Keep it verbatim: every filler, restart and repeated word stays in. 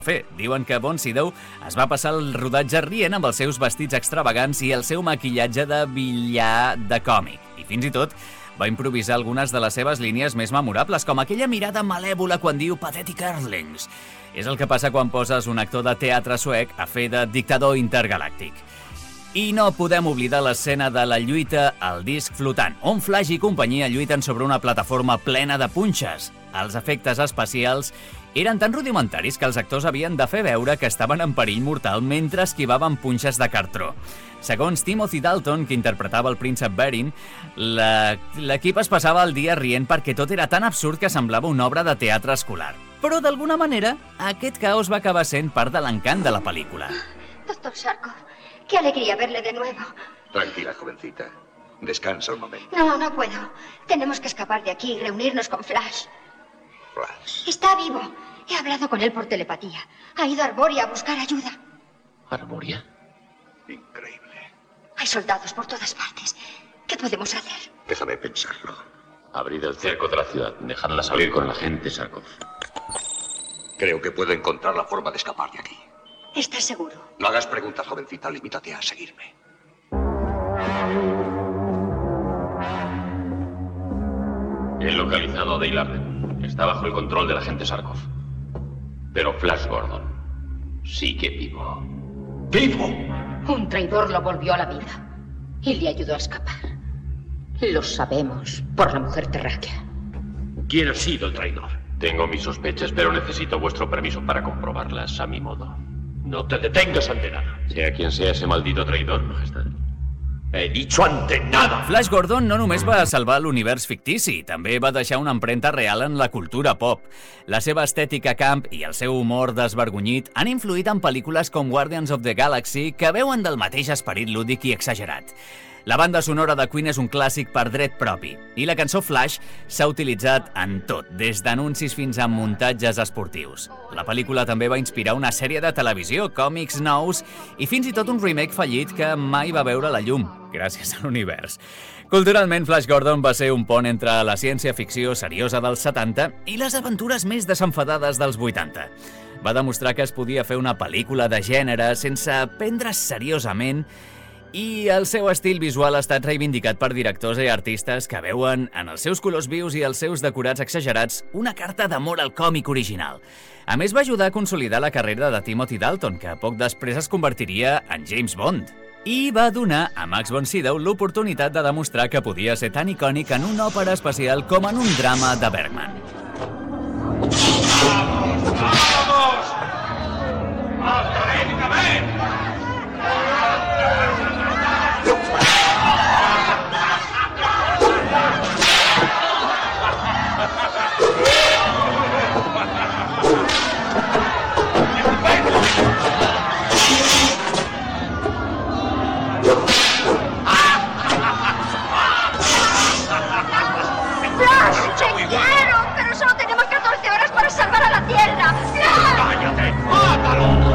fer. Diuen que Von Sydow es va passar el rodatge rient amb els seus vestits extravagants i el seu maquillatge de villà de còmic. I fins i tot va improvisar algunes de les seves línies més memorables, com aquella mirada malèvola quan diu Pathetic Earthlings. És el que passa quan poses un actor de teatre suec a fer de dictador intergalàctic. I no podem oblidar l'escena de la lluita al disc flotant, on Flash i companyia lluiten sobre una plataforma plena de punxes. Els efectes especials eren tan rudimentaris que els actors havien de fer veure que estaven en perill mortal mentre esquivaven punxes de cartró. Segons Timothy Dalton, que interpretava el príncep Beren, l'equip es passava el dia rient perquè tot era tan absurd que semblava una obra de teatre escolar. Però, d'alguna manera, aquest caos va acabar sent part de l'encant de la pel·lícula. Doctor Zarkov, qué alegría verle de nuevo. Tranquila, jovencita. Descansa un momento. No, no puedo. Tenemos que escapar de aquí y reunirnos con Flash. Flash. Está vivo. He hablado con él por telepatía. Ha ido a Arboria a buscar ayuda. ¿Arboria? Increíble. Hay soldados por todas partes. ¿Qué podemos hacer? Déjame pensarlo. Abrid el cerco de la ciudad. Dejadla salir con el agente Zarkov. Creo que puedo encontrar la forma de escapar de aquí. ¿Estás seguro? No hagas preguntas, jovencita. Limítate a seguirme. He localizado a Dale Arden. Está bajo el control del agente Zarkov. Pero Flash Gordon sigue vivo. ¡Vivo! Un traidor lo volvió a la vida y le ayudó a escapar. Lo sabemos por la mujer terráquea. ¿Quién ha sido el traidor? Tengo mis sospechas, pero necesito vuestro permiso para comprobarlas a mi modo. No te detengas ante nada. Sea quien sea ese maldito traidor, majestad. He dicho ante nada. Flash Gordon no només va salvar l'univers fictici, també va deixar una empremta real en la cultura pop. La seva estètica camp i el seu humor desvergonyit han influït en pel·lícules com Guardians of the Galaxy, que veuen del mateix esperit lúdic i exagerat. La banda sonora de Queen és un clàssic per dret propi, i la cançó Flash s'ha utilitzat en tot, des d'anuncis fins a muntatges esportius. La pel·lícula també va inspirar una sèrie de televisió, còmics nous i fins i tot un remake fallit que mai va veure la llum, gràcies a l'univers. Culturalment, Flash Gordon va ser un pont entre la ciència-ficció seriosa dels setanta i les aventures més desenfadades dels vuitanta. Va demostrar que es podia fer una pel·lícula de gènere sense prendre's seriosament, i el seu estil visual ha estat reivindicat per directors i artistes que veuen en els seus colors vius i els seus decorats exagerats una carta d'amor al còmic original. A més, va ajudar a consolidar la carrera de Timothy Dalton, que poc després es convertiria en James Bond. I va donar a Max von Sydow l'oportunitat de demostrar que podia ser tan icònic en una òpera espacial com en un drama de Bergman. ¡Vamos! ¡Venga, ¡Flash! ¡Te quiero! Pero solo tenemos catorce horas para salvar a la Tierra.